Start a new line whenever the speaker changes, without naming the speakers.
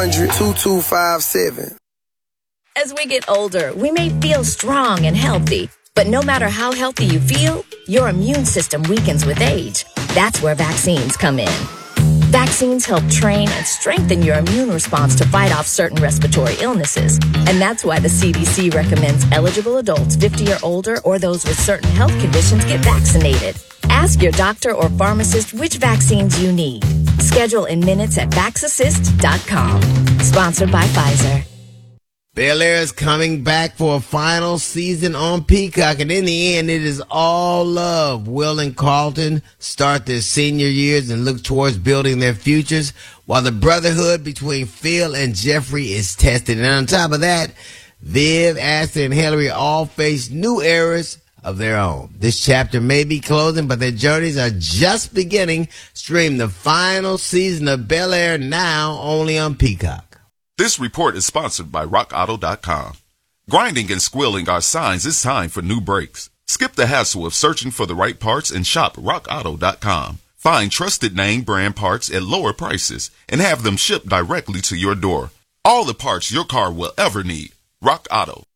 2257.
As we get older, we may feel strong and healthy, but no matter how healthy you feel, your immune system weakens with age. That's where vaccines come in. Vaccines help train and strengthen your immune response to fight off certain respiratory illnesses. And that's why the CDC recommends eligible adults 50 or older or those with certain health conditions get vaccinated. Ask your doctor or pharmacist which vaccines you need. Schedule in minutes at vaxassist.com. Sponsored by Pfizer.
Bel-Air is coming back for a final season on Peacock, and in the end, it is all love. Will and Carlton start their senior years and look towards building their futures, while the brotherhood between Phil and Jeffrey is tested. And on top of that, Viv, Ashley, and Hillary all face new eras of their own. This chapter may be closing, but their journeys are just beginning. Stream the final season of Bel-Air now only on Peacock.
This report is sponsored by RockAuto.com. Grinding and squealing are signs it's time for new brakes. Skip the hassle of searching for the right parts and shop RockAuto.com. Find trusted name brand parts at lower prices and have them shipped directly to your door. All the parts your car will ever need. Rock Auto.